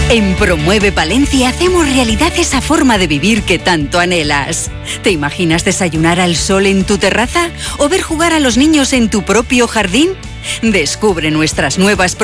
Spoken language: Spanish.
En Promueve Palencia hacemos realidad esa forma de vivir que tanto anhelas. ¿Te imaginas desayunar al sol en tu terraza o ver jugar a los niños en tu propio jardín? Descubre nuestras nuevas